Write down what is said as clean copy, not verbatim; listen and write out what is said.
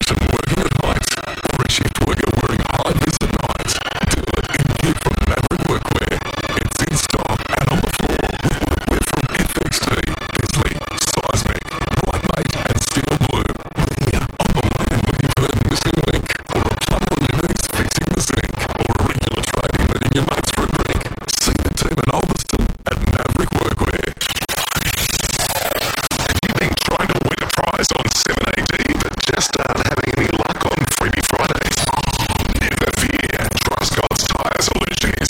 person working at heights or a shift worker wearing high vis at night. Do it in gear from Maverick Workwear. It's in stock and on the floor with workwear from FXT, Bisley, Seismic, Brightmate and Steel Blue. Whether you're on the line looking for that missing link, or a plumber on your knees fixing the zinc, or a regular tradie meeting your mates for a drink, see the team in Ulverston at Maverick Workwear. Have you been trying to win a prize on 7AD but just aren't having any luck on Freebie Fridays? Never fear, Trust God's Tyre Solution is